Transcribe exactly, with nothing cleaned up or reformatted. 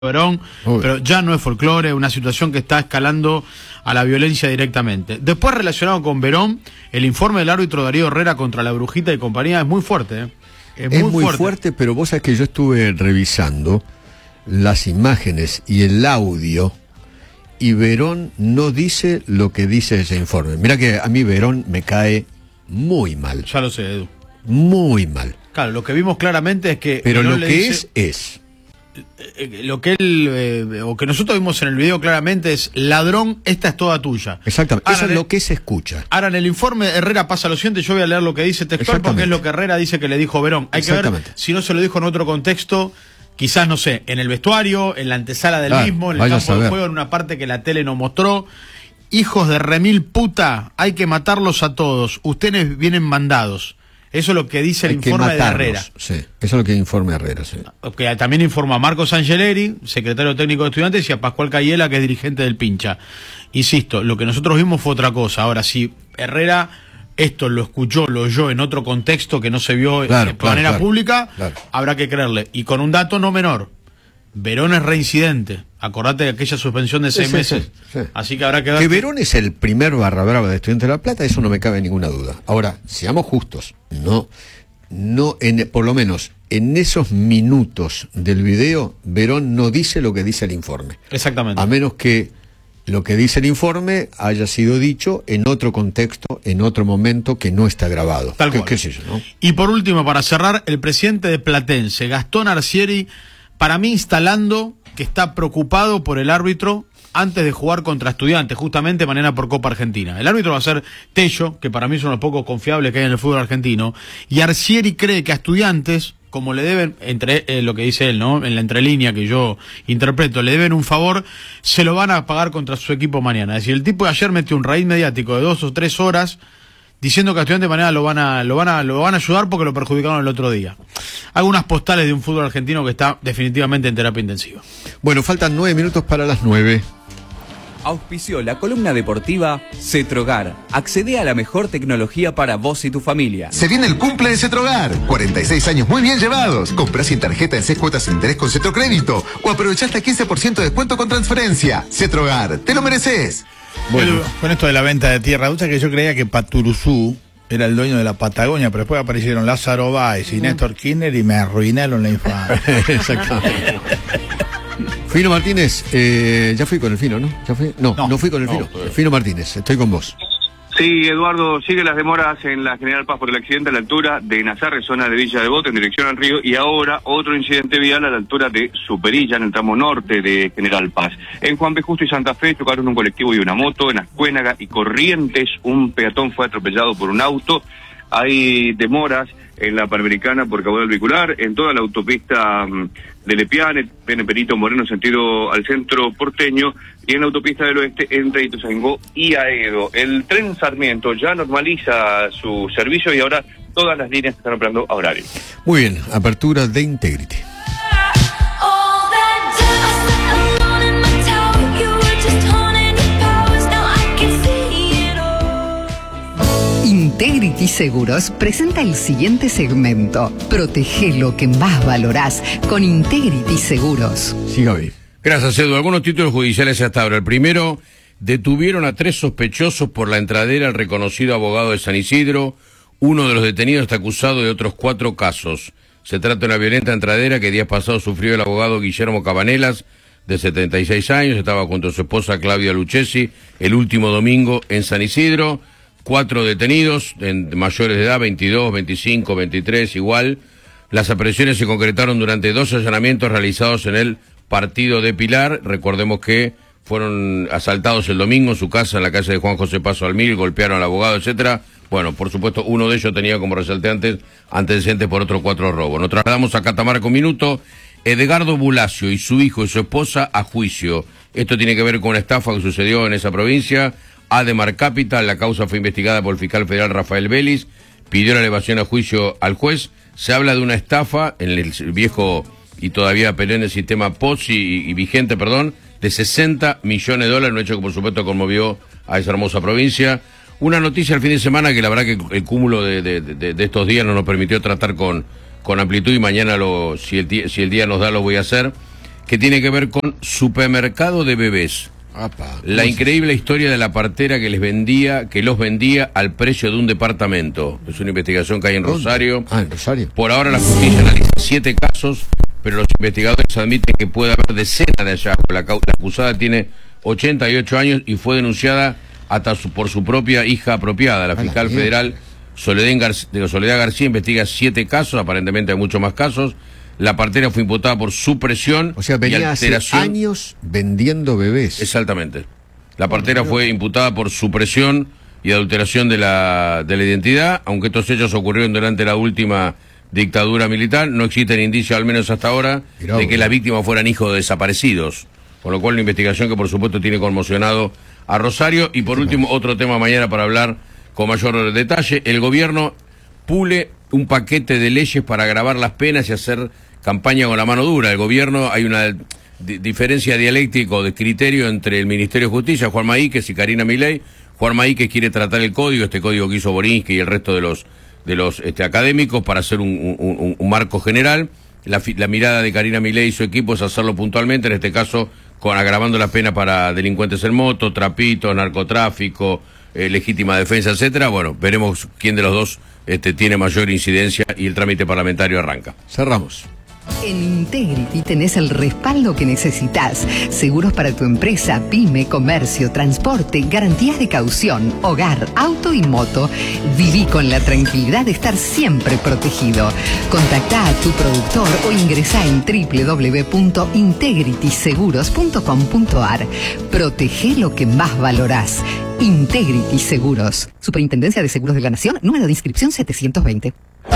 Verón, pero ya no es folclore, una situación que está escalando a la violencia directamente. Después, relacionado con Verón, el informe del árbitro Darío Herrera contra la Brujita y compañía es muy fuerte, ¿eh? Es, es muy, muy fuerte. fuerte, pero vos sabés que yo estuve revisando las imágenes y el audio, y Verón no dice lo que dice ese informe. Mirá que a mí Verón me cae muy mal. Ya lo sé, Edu. Muy mal. Claro, lo que vimos claramente es que... Pero Verón lo le que dice... es, es... Lo que él, eh, o que nosotros vimos en el video claramente es: ladrón, esta es toda tuya. Exactamente, ahora eso es en, lo que se escucha. Ahora en el informe Herrera pasa lo siguiente, yo voy a leer lo que dice textual porque es lo que Herrera dice que le dijo Verón. Hay que ver si no se lo dijo en otro contexto, quizás, no sé, en el vestuario, en la antesala del ah, mismo, en el campo de juego, en una parte que la tele no mostró. Hijos de remil puta, hay que matarlos a todos, ustedes vienen mandados. Eso es lo que dice el informe de Herrera. Sí, eso es lo que informa Herrera, sí. Okay, también informa a Marcos Angeleri, secretario técnico de Estudiantes, y a Pascual Cayela, que es dirigente del Pincha. Insisto, lo que nosotros vimos fue otra cosa. Ahora, si Herrera esto lo escuchó, lo oyó en otro contexto que no se vio claro, de claro, manera claro, pública, claro. Habrá que creerle. Y con un dato no menor. Verón es reincidente. Acordate de aquella suspensión de seis sí, meses. Sí, sí. Así que habrá que ver. Que Verón es el primer barra brava de Estudiantes de La Plata, eso no me cabe ninguna duda. Ahora, seamos justos, no, no, en, por lo menos en esos minutos del video, Verón no dice lo que dice el informe. Exactamente. A menos que lo que dice el informe haya sido dicho en otro contexto, en otro momento que no está grabado. Tal cual. ¿Qué, qué sé yo, ¿no? Y por último, para cerrar, el presidente de Platense, Gastón Arcieri, para mí instalando que está preocupado por el árbitro antes de jugar contra Estudiantes, justamente mañana por Copa Argentina. El árbitro va a ser Tello, que para mí son los pocos confiables que hay en el fútbol argentino, y Arcieri cree que a Estudiantes, como le deben, entre eh, lo que dice él, ¿no? En la entrelínea que yo interpreto, le deben un favor, se lo van a pagar contra su equipo mañana. Es decir, el tipo de ayer metió un raíz mediático de dos o tres horas diciendo que a Estudiantes de manera lo van a, lo van a, lo van a ayudar porque lo perjudicaron el otro día. Algunas postales de un fútbol argentino que está definitivamente en terapia intensiva. Bueno, faltan nueve minutos para las nueve. Auspició la columna deportiva Cetrogar. Accede a la mejor tecnología para vos y tu familia. Se viene el cumple de Cetrogar. cuarenta y seis años muy bien llevados. Comprá sin tarjeta en seis cuotas sin interés con Cetrocrédito. O aprovechá hasta quince por ciento de descuento con transferencia. Cetrogar, te lo mereces. Bueno, con esto de la venta de tierra, que yo creía que Paturuzú era el dueño de la Patagonia, pero después aparecieron Lázaro Báez y uh-huh. Néstor Kirchner y me arruinaron la infancia. Exactamente. Fino Martínez, eh, ya fui con el Fino, ¿no? ¿Ya fui? No, no, no fui con el no, Fino. Pero... Fino Martínez, estoy con vos. Sí, Eduardo, sigue las demoras en la General Paz por el accidente a la altura de Nazarre, zona de Villa Devoto, en dirección al río, y ahora otro incidente vial a la altura de Superilla, en el tramo norte de General Paz. En Juan B. Justo y Santa Fe chocaron un colectivo y una moto. En Ascuénaga y Corrientes, un peatón fue atropellado por un auto. Hay demoras en la Panamericana por caudal vehicular, en toda la autopista um, de Lepiane, en Perito Moreno, sentido al centro porteño, y en la autopista del oeste entre Ituzaingó y Aedo. El tren Sarmiento ya normaliza su servicio y ahora todas las líneas están operando a horario. Muy bien, apertura de Integrity. Integrity Seguros presenta el siguiente segmento. Protege lo que más valorás con Integrity Seguros. Sí, Gaby. Gracias, Edu. Algunos títulos judiciales hasta ahora. El primero, detuvieron a tres sospechosos por la entradera al reconocido abogado de San Isidro. Uno de los detenidos está acusado de otros cuatro casos. Se trata de una violenta entradera que días pasados sufrió el abogado Guillermo Cabanelas, de setenta y seis años. Estaba junto a su esposa Claudia Lucchesi el último domingo en San Isidro. Cuatro detenidos, en mayores de edad, veintidós, veinticinco, veintitrés, igual. Las aprehensiones se concretaron durante dos allanamientos realizados en el partido de Pilar. Recordemos que fueron asaltados el domingo en su casa, en la casa de Juan José Paso Almil, golpearon al abogado, etcétera. Bueno, por supuesto, uno de ellos tenía como resalté antes antecedentes por otros cuatro robos. Nos trasladamos a Catamarca un minuto. Edgardo Bulacio y su hijo y su esposa a juicio. Esto tiene que ver con una estafa que sucedió en esa provincia. Ademar Capital, la causa fue investigada por el fiscal federal Rafael Vélez, pidió la elevación a juicio al juez. Se habla de una estafa en el viejo y todavía perenne sistema P O S y, y vigente, perdón, de sesenta millones de dólares, un hecho que por supuesto conmovió a esa hermosa provincia. Una noticia al fin de semana que la verdad que el cúmulo de, de, de, de estos días no nos permitió tratar con, con amplitud y mañana, lo, si, el, si el día nos da, lo voy a hacer. que tiene que ver con supermercado de bebés. Apa, La increíble historia de la partera que les vendía, que los vendía al precio de un departamento. Es una investigación que hay en Rosario. Ah, en Rosario. Por ahora la justicia analiza siete casos, pero los investigadores admiten que puede haber decenas de hallazgos. La, cau- la acusada tiene ochenta y ocho años y fue denunciada hasta su- por su propia hija apropiada. La A la fiscal mierda. federal Soledad, Gar- de Soledad García investiga siete casos, aparentemente hay muchos más casos. La partera fue imputada por supresión O sea, y venía hace alteración. años vendiendo bebés. Exactamente. La partera fue imputada por supresión y adulteración de la, de la identidad, aunque estos hechos ocurrieron durante la última dictadura militar. No existen indicios, al menos hasta ahora, Mirá de vos. que las víctimas fueran hijos de desaparecidos. Con lo cual, una investigación que, por supuesto, tiene conmocionado a Rosario. Y, por último, otro tema mañana para hablar con mayor detalle. El gobierno pule un paquete de leyes para agravar las penas y hacer campaña con la mano dura. El gobierno, hay una di- diferencia dialéctica o de criterio entre el Ministerio de Justicia, Juan Maíquez y Karina Milei. Juan Maíquez quiere tratar el código, este código que hizo Borinsky y el resto de los de los este, académicos para hacer un, un- un- un marco general. La, fi- la mirada de Karina Milei y su equipo es hacerlo puntualmente, en este caso con agravando la pena para delincuentes en moto, trapitos, narcotráfico, eh, legítima defensa, etcétera. Bueno, veremos quién de los dos este, tiene mayor incidencia y el trámite parlamentario arranca. Cerramos. En Integrity tenés el respaldo que necesitas. Seguros para tu empresa, pyme, comercio, transporte, garantías de caución, hogar, auto y moto. Viví con la tranquilidad de estar siempre protegido. Contactá a tu productor o ingresá en doble u doble u doble u punto integrity seguros punto com punto a r. Protege lo que más valorás. Integrity Seguros. Superintendencia de Seguros de la Nación, número de inscripción setecientos veinte.